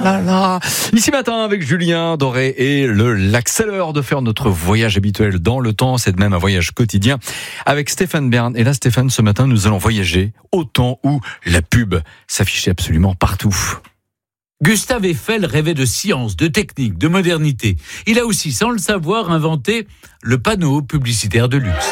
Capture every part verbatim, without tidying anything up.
là là. Ici matin avec Julien Doré et le Lac, c'est l'heure de faire notre voyage habituel dans le temps. C'est de même un voyage quotidien avec Stéphane Bern. Et là, Stéphane, ce matin, nous allons voyager au temps où la pub s'affichait absolument partout. Gustave Eiffel rêvait de science, de technique, de modernité. Il a aussi, sans le savoir, inventé le panneau publicitaire de luxe.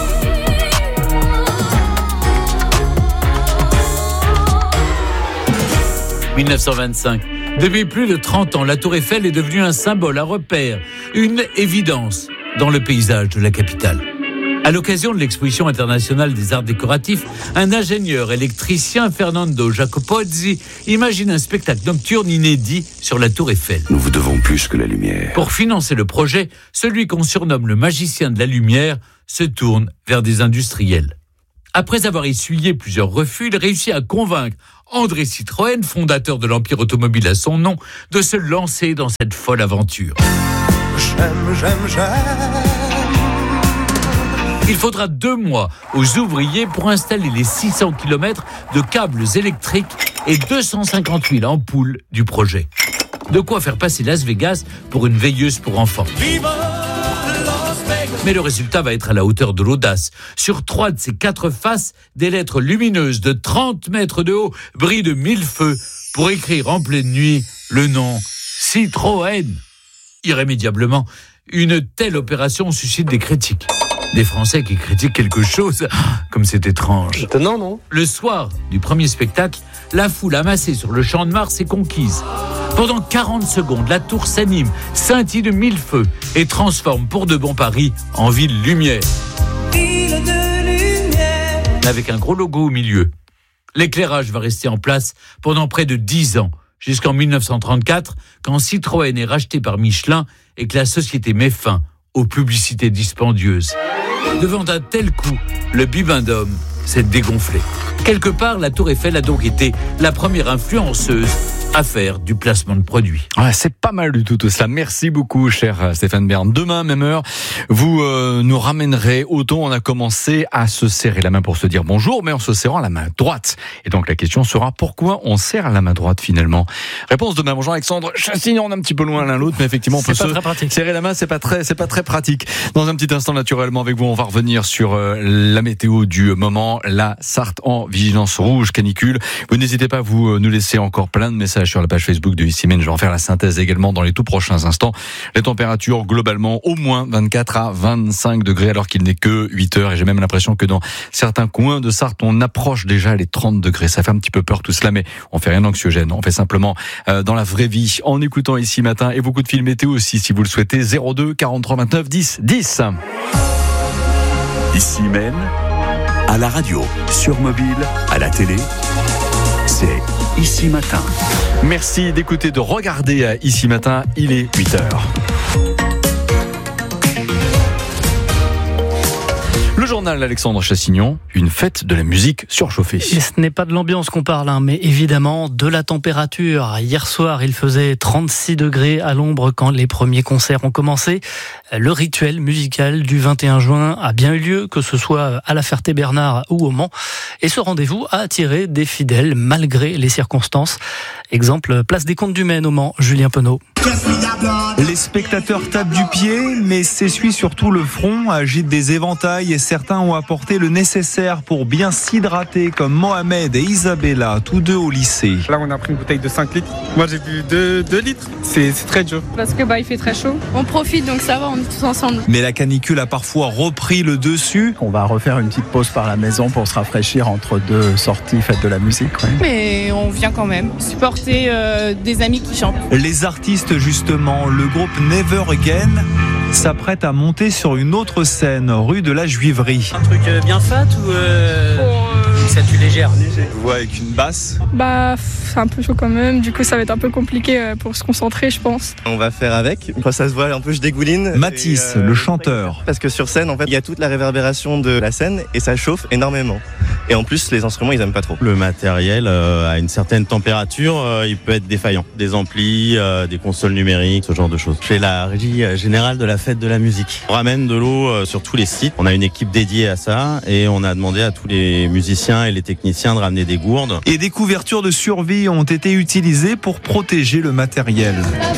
dix-neuf cent vingt-cinq. Depuis plus de trente ans, la Tour Eiffel est devenue un symbole, un repère, une évidence dans le paysage de la capitale. À l'occasion de l'exposition internationale des arts décoratifs, un ingénieur électricien, Fernando Jacopozzi, imagine un spectacle nocturne inédit sur la Tour Eiffel. Nous vous devons plus que la lumière. Pour financer le projet, celui qu'on surnomme le magicien de la lumière se tourne vers des industriels. Après avoir essuyé plusieurs refus, il réussit à convaincre André Citroën, fondateur de l'Empire automobile à son nom, de se lancer dans cette folle aventure. J'aime, j'aime, j'aime. Il faudra deux mois aux ouvriers pour installer les six cents kilomètres de câbles électriques et deux cent cinquante mille ampoules du projet. De quoi faire passer Las Vegas pour une veilleuse pour enfants. Mais le résultat va être à la hauteur de l'audace. Sur trois de ces quatre faces, des lettres lumineuses de trente mètres de haut brillent de mille feux pour écrire en pleine nuit le nom Citroën. Irrémédiablement, une telle opération suscite des critiques. Des Français qui critiquent quelque chose, comme c'est étrange. Étonnant, non ? Le soir du premier spectacle, la foule amassée sur le Champ de Mars est conquise. Pendant quarante secondes, la tour s'anime, scintille de mille feux et transforme pour de bon Paris en ville lumière. Ville de lumière. Avec un gros logo au milieu. L'éclairage va rester en place pendant près de dix ans, jusqu'en dix-neuf cent trente-quatre, quand Citroën est racheté par Michelin et que la société met fin aux publicités dispendieuses. Devant un tel coup, le bibendum s'est dégonflé. Quelque part, la Tour Eiffel a donc été la première influenceuse à faire du placement de produits. Ouais, c'est pas mal du tout tout cela. Merci beaucoup, cher Stéphane Bern. Demain, même heure, vous euh, nous ramènerez au temps où on a commencé à se serrer la main pour se dire bonjour, mais en se serrant la main droite. Et donc la question sera pourquoi on serre la main droite finalement. Réponse demain. Bonjour Alexandre Chassignon, on est un petit peu loin l'un l'autre, mais effectivement on peut se serrer la main. C'est pas très, c'est pas très pratique. Dans un petit instant, naturellement, avec vous, on va revenir sur euh, la météo du moment. La Sarthe en vigilance rouge canicule. Vous n'hésitez pas à vous euh, nous laisser encore plein de messages sur la page Facebook de Ici Même. Je vais en faire la synthèse également dans les tout prochains instants. Les températures globalement au moins vingt-quatre à vingt-cinq degrés alors qu'il n'est que huit heures et j'ai même l'impression que dans certains coins de Sarthe on approche déjà les trente degrés. Ça fait un petit peu peur tout cela, mais on fait rien d'anxiogène. On fait simplement euh, dans la vraie vie en écoutant Ici Matin et beaucoup de films météo aussi si vous le souhaitez. Zéro deux quarante-trois vingt-neuf dix dix. Ici même, à la radio, sur mobile, à la télé, c'est Ici Matin. Merci d'écouter, de regarder Ici Matin, il est huit heures. Le journal Alexandre Chassignon, une fête de la musique surchauffée. Et ce n'est pas de l'ambiance qu'on parle, hein, mais évidemment de la température. Hier soir, il faisait trente-six degrés à l'ombre quand les premiers concerts ont commencé. Le rituel musical du vingt et un juin a bien eu lieu, que ce soit à la Ferté-Bernard ou au Mans. Et ce rendez-vous a attiré des fidèles malgré les circonstances. Exemple, place des Comptes du Maine au Mans, Julien Penaud. Les spectateurs tapent du pied, mais s'essuient surtout le front, agitent des éventails et certains ont apporté le nécessaire pour bien s'hydrater, comme Mohamed et Isabella, tous deux au lycée. Là, on a pris une bouteille de cinq litres. Moi, j'ai bu deux litres. C'est, c'est très dur. Parce que bah, il fait très chaud. On profite, donc ça va, on est tous ensemble. Mais la canicule a parfois repris le dessus. On va refaire une petite pause par la maison pour se rafraîchir entre deux sorties fêtes de la musique. Ouais. Mais on vient quand même supporter euh, des amis qui chantent. Les artistes, justement, le groupe Never Again s'apprête à monter sur une autre scène, rue de la Juiverie. Un truc bien fat ou euh... oh, euh... ça tue légère. Vous voyez avec une basse. Bah, c'est un peu chaud quand même. Du coup, ça va être un peu compliqué pour se concentrer, je pense. On va faire avec. Quand ça se voit un peu, je dégouline. Mathis, euh, le chanteur. Parce que sur scène, en fait, il y a toute la réverbération de la scène et ça chauffe énormément. Et en plus, les instruments, ils aiment pas trop. Le matériel, euh, à une certaine température, euh, il peut être défaillant. Des amplis, euh, des consoles numériques, ce genre de choses. Je fais la régie générale de la fête de la musique. On ramène de l'eau euh, sur tous les sites. On a une équipe dédiée à ça et on a demandé à tous les musiciens et les techniciens de ramener des gourdes. Et des couvertures de survie ont été utilisées pour protéger le matériel.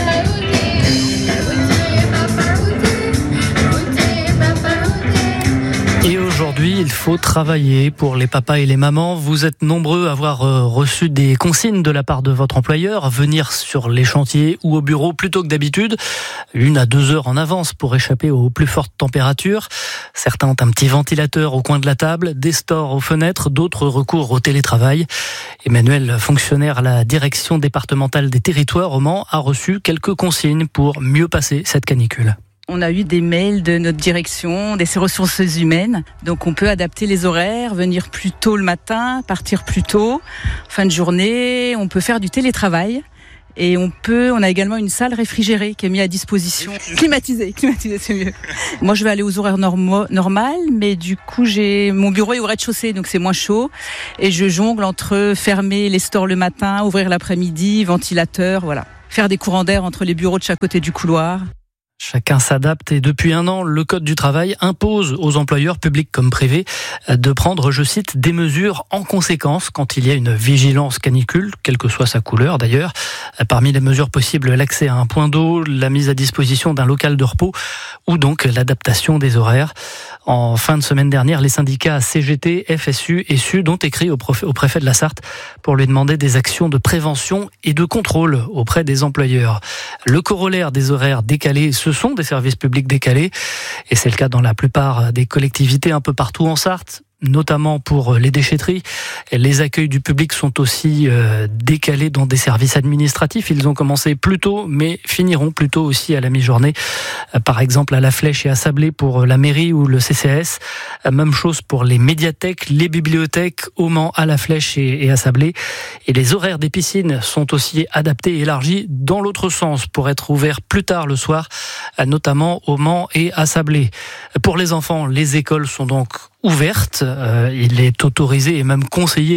Et aujourd'hui, il faut travailler pour les papas et les mamans. Vous êtes nombreux à avoir reçu des consignes de la part de votre employeur, venir sur les chantiers ou au bureau plus tôt que d'habitude, une à deux heures en avance pour échapper aux plus fortes températures. Certains ont un petit ventilateur au coin de la table, des stores aux fenêtres, d'autres recourent au télétravail. Emmanuel, fonctionnaire à la direction départementale des territoires au Mans, a reçu quelques consignes pour mieux passer cette canicule. On a eu des mails de notre direction, des ressources humaines. Donc on peut adapter les horaires, venir plus tôt le matin, partir plus tôt, fin de journée. On peut faire du télétravail. Et on peut, on a également une salle réfrigérée qui est mise à disposition. Climatisée, climatisée, c'est mieux. Moi, je vais aller aux horaires normaux, normales, mais du coup, j'ai, mon bureau est au rez-de-chaussée, donc c'est moins chaud. Et je jongle entre fermer les stores le matin, ouvrir l'après-midi, ventilateur, voilà. Faire des courants d'air entre les bureaux de chaque côté du couloir. Chacun s'adapte et depuis un an, le Code du travail impose aux employeurs publics comme privés de prendre, je cite, des mesures en conséquence quand il y a une vigilance canicule, quelle que soit sa couleur d'ailleurs. Parmi les mesures possibles, l'accès à un point d'eau, la mise à disposition d'un local de repos ou donc l'adaptation des horaires. En fin de semaine dernière, les syndicats C G T, F S U et S U D ont écrit au préfet de la Sarthe pour lui demander des actions de prévention et de contrôle auprès des employeurs. Le corollaire des horaires décalés, ce sont des services publics décalés et c'est le cas dans la plupart des collectivités un peu partout en Sarthe, notamment pour les déchetteries. Les accueils du public sont aussi euh, décalés dans des services administratifs. Ils ont commencé plus tôt, mais finiront plus tôt aussi à la mi-journée. Euh, par exemple, à La Flèche et à Sablé pour la mairie ou le C C S. Euh, même chose pour les médiathèques, les bibliothèques, au Mans, à La Flèche et, et à Sablé. Et les horaires des piscines sont aussi adaptés et élargis dans l'autre sens pour être ouverts plus tard le soir, euh, notamment au Mans et à Sablé. Pour les enfants, les écoles sont donc ouverte. Euh, il est autorisé et même conseillé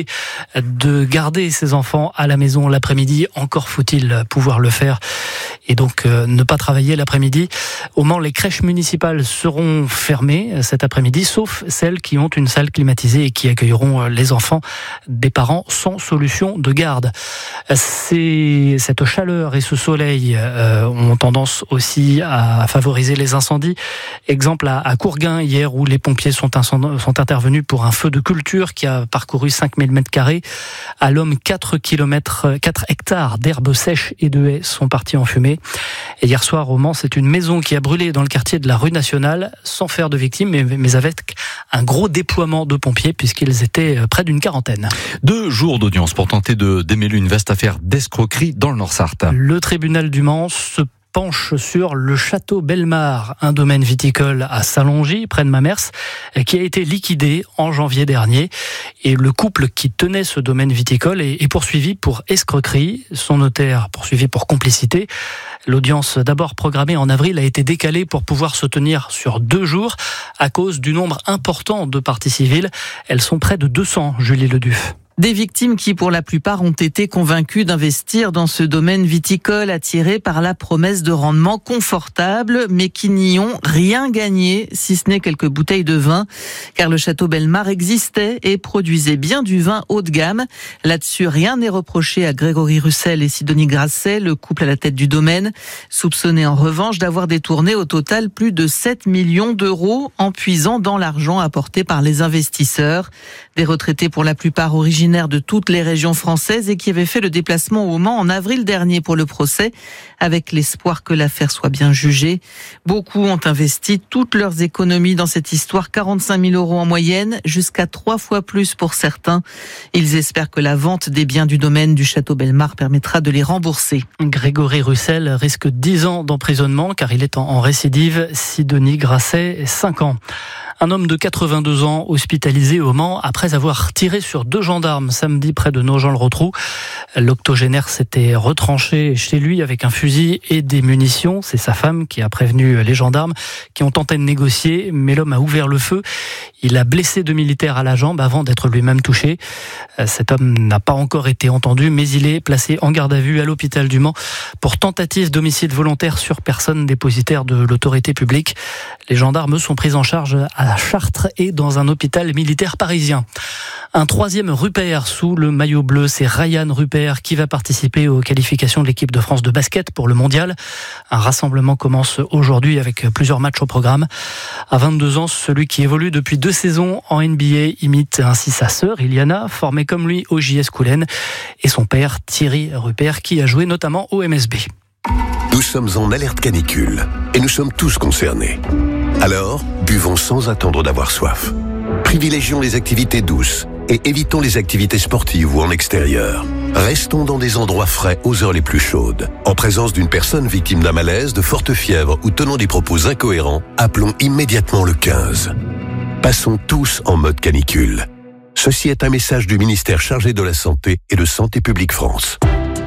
de garder ses enfants à la maison l'après-midi. Encore faut-il pouvoir le faire et donc euh, ne pas travailler l'après-midi. Au Mans, les crèches municipales seront fermées cet après-midi, sauf celles qui ont une salle climatisée et qui accueilleront les enfants des parents sans solution de garde. C'est, cette chaleur et ce soleil euh, ont tendance aussi à favoriser les incendies. Exemple à, à Courgain hier où les pompiers sont incendiés sont intervenus pour un feu de culture qui a parcouru cinq mille mètres carrés. À l'homme, quatre kilomètres, quatre hectares d'herbes sèches et de haies sont partis en fumée. Et hier soir, au Mans, c'est une maison qui a brûlé dans le quartier de la rue Nationale, sans faire de victimes, mais, mais avec un gros déploiement de pompiers, puisqu'ils étaient près d'une quarantaine. Deux jours d'audience pour tenter de démêler une vaste affaire d'escroquerie dans le Nord-Sarthe. Le tribunal du Mans se penche sur le château Bellemare, un domaine viticole à Salongy, près de Mamers, qui a été liquidé en janvier dernier. Et le couple qui tenait ce domaine viticole est poursuivi pour escroquerie, son notaire poursuivi pour complicité. L'audience, d'abord programmée en avril, a été décalée pour pouvoir se tenir sur deux jours à cause du nombre important de parties civiles. Elles sont près de deux cents, Julie Leduf. Des victimes qui, pour la plupart, ont été convaincues d'investir dans ce domaine viticole attiré par la promesse de rendement confortable, mais qui n'y ont rien gagné, si ce n'est quelques bouteilles de vin, car le château Bellemare existait et produisait bien du vin haut de gamme. Là-dessus, rien n'est reproché à Grégory Russell et Sidonie Grasset, le couple à la tête du domaine, soupçonné en revanche d'avoir détourné au total plus de sept millions d'euros en puisant dans l'argent apporté par les investisseurs. Des retraités pour la plupart originaires de toutes les régions françaises et qui avait fait le déplacement au Mans en avril dernier pour le procès, avec l'espoir que l'affaire soit bien jugée. Beaucoup ont investi toutes leurs économies dans cette histoire, quarante-cinq mille euros en moyenne, jusqu'à trois fois plus pour certains. Ils espèrent que la vente des biens du domaine du château Bellemare permettra de les rembourser. Grégory Russell risque dix ans d'emprisonnement car il est en récidive. Sidonie Grasset, cinq ans. Un homme de quatre-vingt-deux ans hospitalisé au Mans après avoir tiré sur deux gendarmes gendarmes samedi près de Nogent-le-Rotrou. L'octogénaire s'était retranché chez lui avec un fusil et des munitions. C'est sa femme qui a prévenu les gendarmes qui ont tenté de négocier, mais l'homme a ouvert le feu. Il a blessé deux militaires à la jambe avant d'être lui-même touché. Cet homme n'a pas encore été entendu, mais il est placé en garde à vue à l'hôpital du Mans pour tentative d'homicide volontaire sur personne dépositaire de l'autorité publique. Les gendarmes sont pris en charge à Chartres et dans un hôpital militaire parisien. Un troisième Rupert sous le maillot bleu, c'est Ryan Rupert qui va participer aux qualifications de l'équipe de France de basket pour le mondial. Un rassemblement commence aujourd'hui avec plusieurs matchs au programme. À vingt-deux ans, celui qui évolue depuis deux saisons en N B A imite ainsi sa sœur Iliana, formée comme lui au J S Coulennes, et son père Thierry Rupert qui a joué notamment au M S B. Nous sommes en alerte canicule et nous sommes tous concernés. Alors, buvons sans attendre d'avoir soif. Privilégions les activités douces et évitons les activités sportives ou en extérieur. Restons dans des endroits frais aux heures les plus chaudes. En présence d'une personne victime d'un malaise, de forte fièvre ou tenant des propos incohérents, appelons immédiatement le quinze. Passons tous en mode canicule. Ceci est un message du ministère chargé de la Santé et de Santé publique France.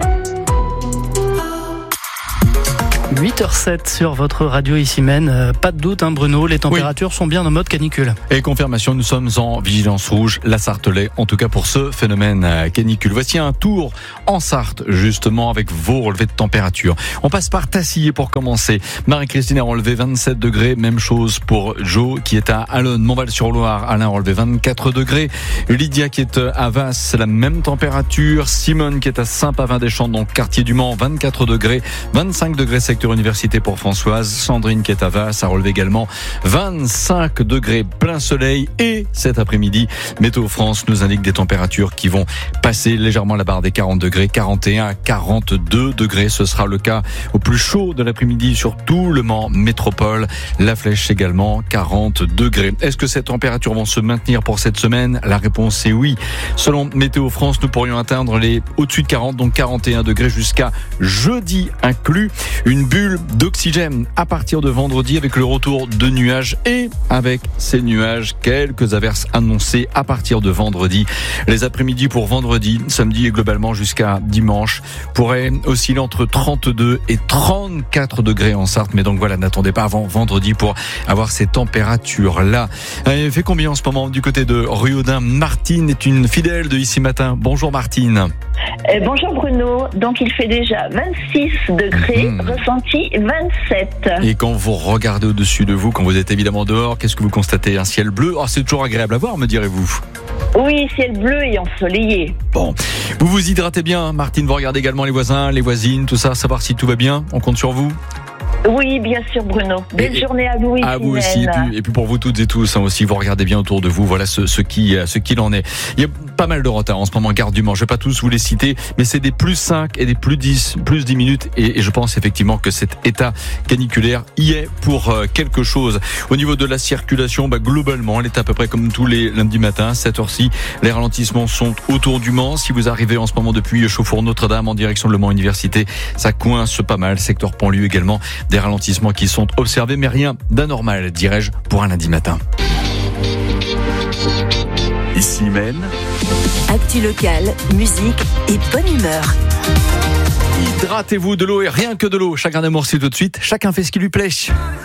huit heures zéro sept sur votre radio ici Maine. Pas de doute, hein, Bruno, les températures oui. sont bien en mode canicule. Et confirmation, nous sommes en vigilance rouge, la Sarthelais, en tout cas pour ce phénomène canicule. Voici un tour en Sarthe, justement, avec vos relevés de température. On passe par Tassillet pour commencer. Marie-Christine a relevé vingt-sept degrés, même chose pour Joe, qui est à Allonne, Montval-sur-Loire. Alain a relevé vingt-quatre degrés. Lydia, qui est à Vasse, la même température. Simone, qui est à Saint-Pavin-des-Champs, donc quartier du Mans, vingt-quatre degrés. vingt-cinq degrés secteur université pour Françoise. Sandrine qui est à Vasse a relevé également vingt-cinq degrés plein soleil. Et cet après-midi, Météo France nous indique des températures qui vont passer légèrement la barre des quarante degrés, quarante et un à quarante-deux degrés. Ce sera le cas au plus chaud de l'après-midi sur tout le Mans Métropole. La Flèche également, quarante degrés. Est-ce que ces températures vont se maintenir pour cette semaine? La réponse est oui. Selon Météo France, nous pourrions atteindre les au-dessus de quarante, donc quarante et un degrés jusqu'à jeudi inclus. Une bulle d'oxygène à partir de vendredi avec le retour de nuages et avec ces nuages, quelques averses annoncées à partir de vendredi. Les après-midi pour vendredi, samedi et globalement jusqu'à dimanche pourraient osciller entre trente-deux et trente-quatre degrés en Sarthe. Mais donc voilà, n'attendez pas avant vendredi pour avoir ces températures-là. Il fait combien en ce moment du côté de Ruaudin? Martine est une fidèle de Ici Matin. Bonjour Martine. Euh, bonjour Bruno. Donc il fait déjà vingt-six degrés, mmh. ressenti vingt-sept. Et quand vous regardez au-dessus de vous, quand vous êtes évidemment dehors, qu'est-ce que vous constatez? Un ciel bleu? Oh, c'est toujours agréable à voir, me direz-vous? Oui, ciel bleu et ensoleillé. Bon, vous vous hydratez bien, Martine. Vous regardez également les voisins, les voisines, tout ça, savoir si tout va bien. On compte sur vous? Oui, bien sûr Bruno. Belle et, journée à vous. À vous aussi. Et puis, et puis pour vous toutes et tous hein, aussi, vous regardez bien autour de vous. Voilà ce, ce qui, ce qu'il en est. Il y a pas mal de retard en ce moment, Gare du Mans. Je vais pas tous vous les citer, mais c'est des plus cinq et des plus dix, plus dix minutes. Et, et je pense effectivement que cet état caniculaire y est pour euh, quelque chose. Au niveau de la circulation, bah, globalement, elle est à peu près comme tous les lundis matins, cette heure-ci. Les ralentissements sont autour du Mans. Si vous arrivez en ce moment depuis Chauffour Notre-Dame en direction de Le Mans Université, ça coince pas mal. Secteur Pont-Lieu également. Des ralentissements qui sont observés, mais rien d'anormal, dirais-je, pour un lundi matin. Ici Maine. Actu locale, musique et bonne humeur. Hydratez-vous de l'eau et rien que de l'eau. Chacun d'amour, c'est tout de suite. Chacun fait ce qui lui plaît.